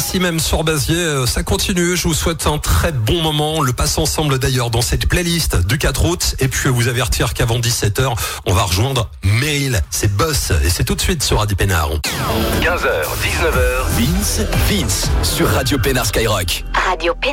ici même sur Baziers, ça continue. Je vous souhaite un très bon moment. On le passe ensemble d'ailleurs dans cette playlist du 4 août. Et puis vous avertir qu'avant 17h, on va rejoindre Meryl. C'est Boss et c'est tout de suite sur Radio Pénard. 15h, 19h, Vince sur Radio Pénard Skyrock. Radio Pénard.